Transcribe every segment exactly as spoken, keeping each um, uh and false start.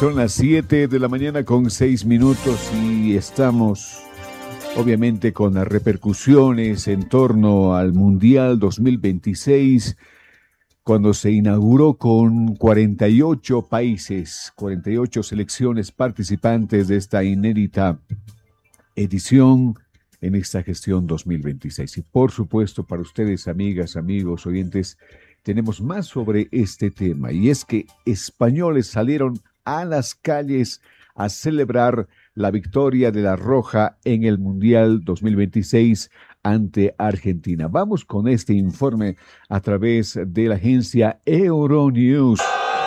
Son las siete de la mañana con seis minutos y estamos obviamente con las repercusiones en torno al Mundial dos mil veintiséis, cuando se inauguró con cuarenta y ocho países, cuarenta y ocho selecciones participantes de esta inédita edición en esta gestión dos mil veintiséis. Y por supuesto, para ustedes, amigas, amigos, oyentes, tenemos más sobre este tema, y es que españoles salieron a las calles a celebrar la victoria de la Roja en el Mundial dos mil veintiséis ante Argentina. Vamos con este informe a través de la agencia Euronews.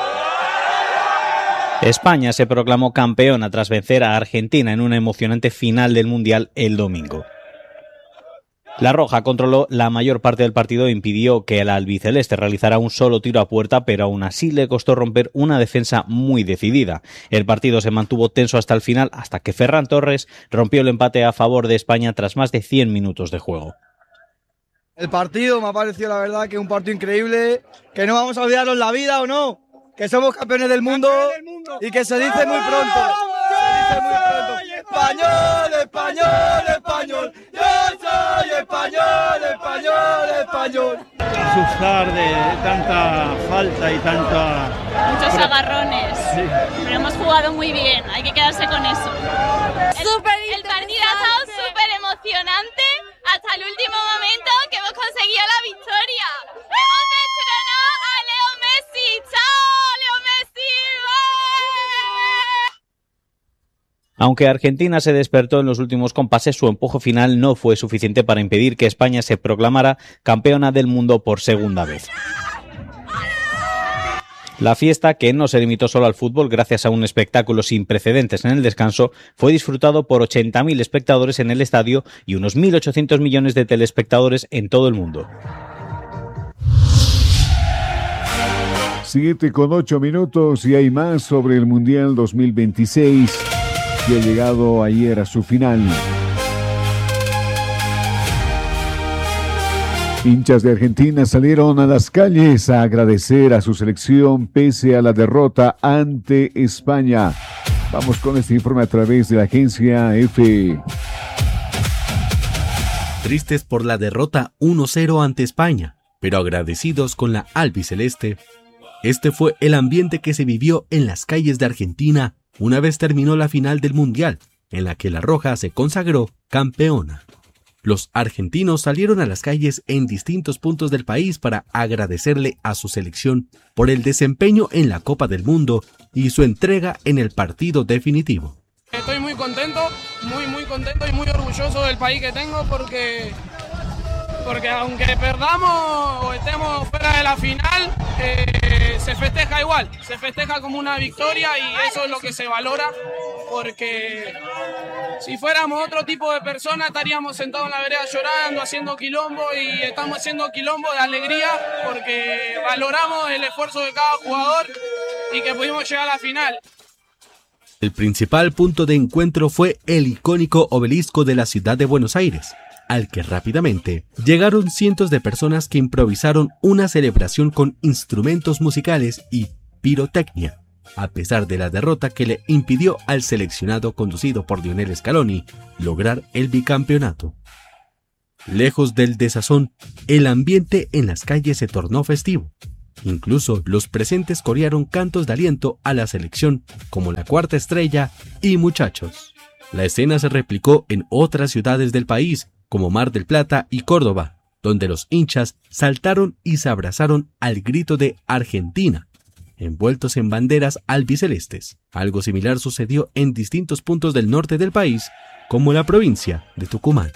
España se proclamó campeona tras vencer a Argentina en una emocionante final del Mundial el domingo. La Roja controló la mayor parte del partido e impidió que el albiceleste realizara un solo tiro a puerta, pero aún así le costó romper una defensa muy decidida. El partido se mantuvo tenso hasta el final, hasta que Ferran Torres rompió el empate a favor de España tras más de cien minutos de juego. El partido me ha parecido, la verdad, que es un partido increíble, que no vamos a olvidarnos la vida, ¿o no? Que somos campeones del mundo, campeones del mundo. Y que se dice muy pronto. Se dice muy pronto. Español, español, español. Yo soy español, español, español. Asustar de tanta falta y tanta... Muchos Pero... agarrones. Sí. Pero hemos jugado muy bien, hay que quedarse con eso. El, el partido ha estado súper emocionante hasta el último momento que hemos conseguido la victoria. Hemos destronado a Leo Messi. ¡Chao, Leo Messi! Aunque Argentina se despertó en los últimos compases, su empuje final no fue suficiente para impedir que España se proclamara campeona del mundo por segunda vez. La fiesta, que no se limitó solo al fútbol gracias a un espectáculo sin precedentes en el descanso, fue disfrutado por ochenta mil espectadores en el estadio y unos mil ochocientos millones de telespectadores en todo el mundo. siete con ocho minutos y hay más sobre el Mundial dos mil veintiséis, que ha llegado ayer a su final. Hinchas de Argentina salieron a las calles a agradecer a su selección pese a la derrota ante España. Vamos con este informe a través de la agencia EFE. Tristes por la derrota uno cero ante España, pero agradecidos con la albiceleste. Este fue el ambiente que se vivió en las calles de Argentina una vez terminó la final del Mundial, en la que la Roja se consagró campeona. Los argentinos salieron a las calles en distintos puntos del país para agradecerle a su selección por el desempeño en la Copa del Mundo y su entrega en el partido definitivo. Estoy muy contento, muy muy contento y muy orgulloso del país que tengo porque, porque aunque perdamos o estemos fuera de la final, eh, se festeja igual, se festeja como una victoria y eso es lo que se valora, porque si fuéramos otro tipo de personas estaríamos sentados en la vereda llorando, haciendo quilombo, y estamos haciendo quilombo de alegría porque valoramos el esfuerzo de cada jugador y que pudimos llegar a la final. El principal punto de encuentro fue el icónico obelisco de la ciudad de Buenos Aires, al que rápidamente llegaron cientos de personas que improvisaron una celebración con instrumentos musicales y pirotecnia, a pesar de la derrota que le impidió al seleccionado conducido por Lionel Scaloni lograr el bicampeonato. Lejos del desazón, el ambiente en las calles se tornó festivo. Incluso los presentes corearon cantos de aliento a la selección, como La Cuarta Estrella y Muchachos. La escena se replicó en otras ciudades del país, como Mar del Plata y Córdoba, donde los hinchas saltaron y se abrazaron al grito de Argentina, envueltos en banderas albicelestes. Algo similar sucedió en distintos puntos del norte del país, como la provincia de Tucumán.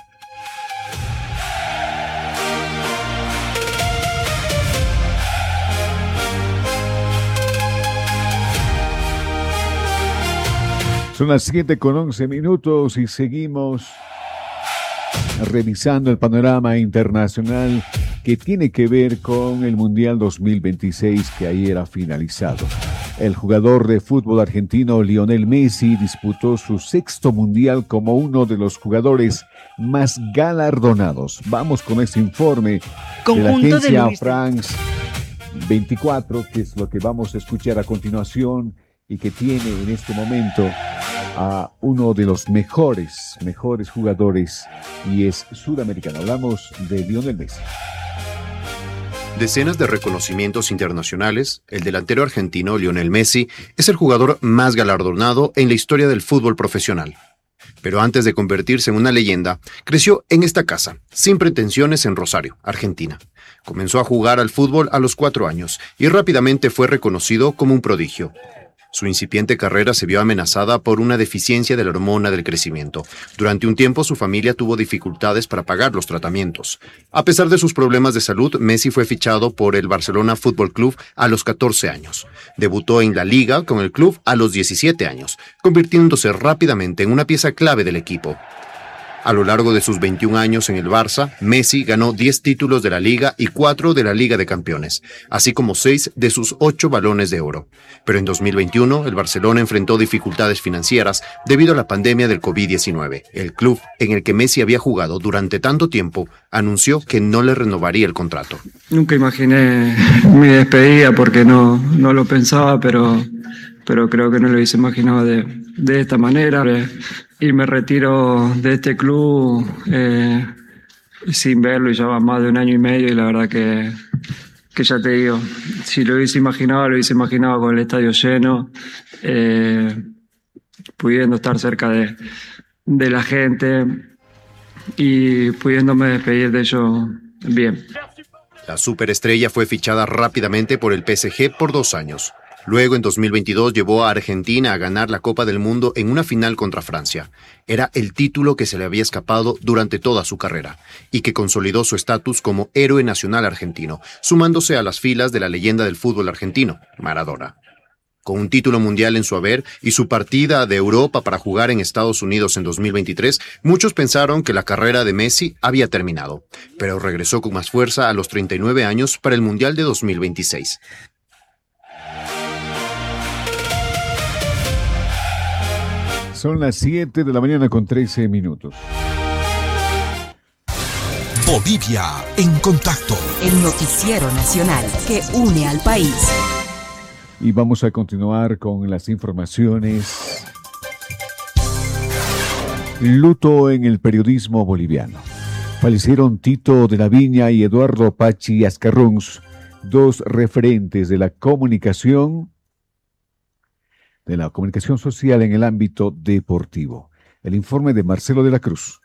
Son las siete con once minutos y seguimos revisando el panorama internacional que tiene que ver con el Mundial dos mil veintiséis que ayer ha finalizado. El jugador de fútbol argentino Lionel Messi disputó su sexto Mundial como uno de los jugadores más galardonados. Vamos con este informe Conjunto de la agencia de France veinticuatro, que es lo que vamos a escuchar a continuación. y que tiene en este momento a uno de los mejores, mejores jugadores y es sudamericano. Hablamos de Lionel Messi. Decenas de reconocimientos internacionales, el delantero argentino Lionel Messi es el jugador más galardonado en la historia del fútbol profesional. Pero antes de convertirse en una leyenda, creció en esta casa, sin pretensiones en Rosario, Argentina. Comenzó a jugar al fútbol a los cuatro años y rápidamente fue reconocido como un prodigio. Su incipiente carrera se vio amenazada por una deficiencia de la hormona del crecimiento. Durante un tiempo su familia tuvo dificultades para pagar los tratamientos. A pesar de sus problemas de salud, Messi fue fichado por el Barcelona Fútbol Club a los catorce años. Debutó en la Liga con el club a los diecisiete años, convirtiéndose rápidamente en una pieza clave del equipo. A lo largo de sus veintiún años en el Barça, Messi ganó diez títulos de la Liga y cuatro de la Liga de Campeones, así como seis de sus ocho balones de oro. Pero en dos mil veintiuno, el Barcelona enfrentó dificultades financieras debido a la pandemia del COVID diecinueve. El club, en el que Messi había jugado durante tanto tiempo, anunció que no le renovaría el contrato. Nunca imaginé mi despedida porque no, no lo pensaba, pero, pero creo que no lo hubiese imaginado de, de esta manera. Y me retiro de este club eh, sin verlo y ya va más de un año y medio y la verdad que, que ya te digo, si lo hubiese imaginado, lo hubiese imaginado con el estadio lleno, eh, pudiendo estar cerca de, de la gente y pudiéndome despedir de ellos bien. La superestrella fue fichada rápidamente por el P S G por dos años. Luego, en dos mil veintidós, llevó a Argentina a ganar la Copa del Mundo en una final contra Francia. Era el título que se le había escapado durante toda su carrera y que consolidó su estatus como héroe nacional argentino, sumándose a las filas de la leyenda del fútbol argentino, Maradona. Con un título mundial en su haber y su partida de Europa para jugar en Estados Unidos en dos mil veintitrés, muchos pensaron que la carrera de Messi había terminado, pero regresó con más fuerza a los treinta y nueve años para el Mundial de dos mil veintiséis. Son las siete de la mañana con trece minutos. Bolivia en contacto. El noticiero nacional que une al país. Y vamos a continuar con las informaciones. Luto en el periodismo boliviano. Fallecieron Tito de la Viña y Eduardo Pachi Ascarruns, dos referentes de la comunicación de la comunicación social en el ámbito deportivo. El informe de Marcelo de la Cruz.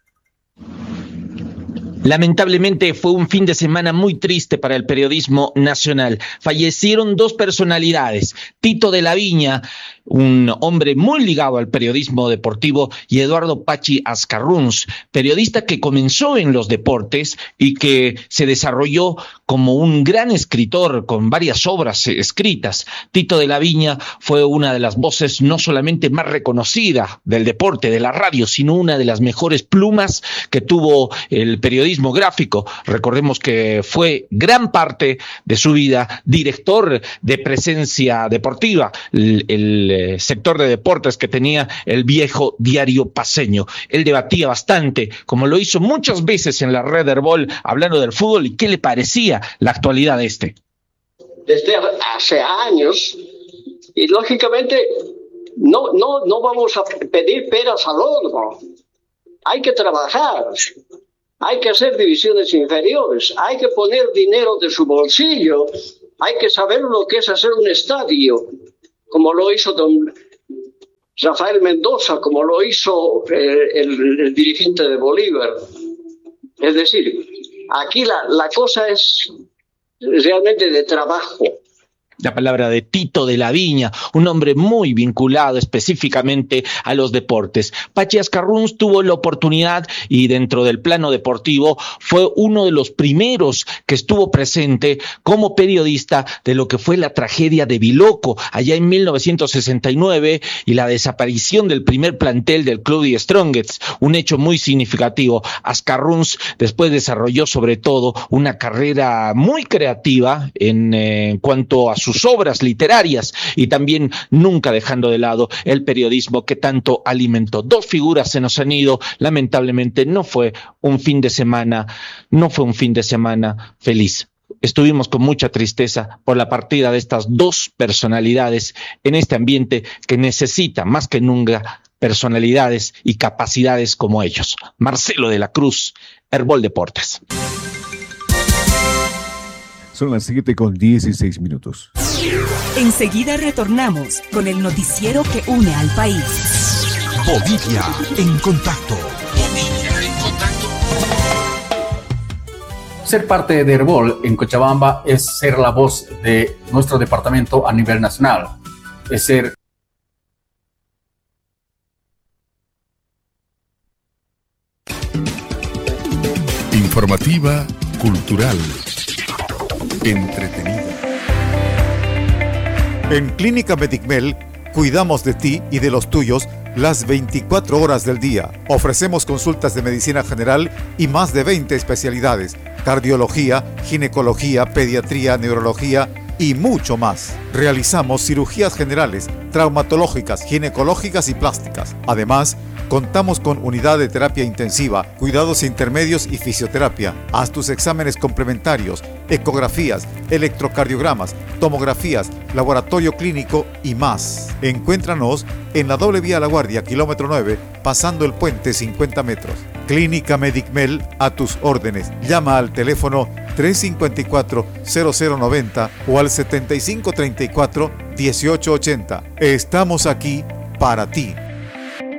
Lamentablemente fue un fin de semana muy triste para el periodismo nacional. Fallecieron dos personalidades, Tito de la Viña, un hombre muy ligado al periodismo deportivo, y Eduardo Pachi Ascarruns, periodista que comenzó en los deportes y que se desarrolló como un gran escritor con varias obras escritas. Tito de la Viña fue una de las voces no solamente más reconocida del deporte, de la radio, sino una de las mejores plumas que tuvo el periodismo gráfico. Recordemos que fue gran parte de su vida director de Presencia Deportiva, el, el sector de deportes que tenía el viejo diario paceño. Él debatía bastante, como lo hizo muchas veces en la Red Herbol, hablando del fútbol y qué le parecía la actualidad de este. Desde hace años, y lógicamente no, no, no vamos a pedir peras al horno. Hay que trabajar, hay que hacer divisiones inferiores, hay que poner dinero de su bolsillo, hay que saber lo que es hacer un estadio, como lo hizo don Rafael Mendoza, como lo hizo eh, el, el dirigente de Bolívar. Es decir, aquí la, la cosa es realmente de trabajo. La palabra de Tito de la Viña, un hombre muy vinculado específicamente a los deportes. Pachi Ascarruns tuvo la oportunidad y dentro del plano deportivo fue uno de los primeros que estuvo presente como periodista de lo que fue la tragedia de Biloco allá en mil novecientos sesenta y nueve y la desaparición del primer plantel del Club The Strongest, un hecho muy significativo. Ascarruns después desarrolló sobre todo una carrera muy creativa en, eh, en cuanto a sus obras literarias y también nunca dejando de lado el periodismo que tanto alimentó. Dos figuras se nos han ido, lamentablemente no fue un fin de semana, no fue un fin de semana feliz estuvimos con mucha tristeza por la partida de estas dos personalidades en este ambiente que necesita más que nunca personalidades y capacidades como ellos. Marcelo de la Cruz, Herbol Deportes. Son las siete con dieciséis minutos. Enseguida retornamos con el noticiero que une al país. Bolivia en contacto. Bolivia en contacto. Ser parte de Herbol en Cochabamba es ser la voz de nuestro departamento a nivel nacional. Es ser informativa, cultural, entretenida. En Clínica Medicmel cuidamos de ti y de los tuyos las veinticuatro horas del día. Ofrecemos consultas de medicina general y más de veinte especialidades: cardiología, ginecología, pediatría, neurología y mucho más. Realizamos cirugías generales, traumatológicas, ginecológicas y plásticas. Además, contamos con unidad de terapia intensiva, cuidados intermedios y fisioterapia. Haz tus exámenes complementarios, ecografías, electrocardiogramas, tomografías, laboratorio clínico y más. Encuéntranos en la doble vía La Guardia, kilómetro nueve, pasando el puente cincuenta metros. Clínica Medicmel, a tus órdenes. Llama al teléfono tres cinco cuatro, cero cero nueve cero o al setenta y cinco treinta y cuatro, dieciocho ochenta. Estamos aquí para ti.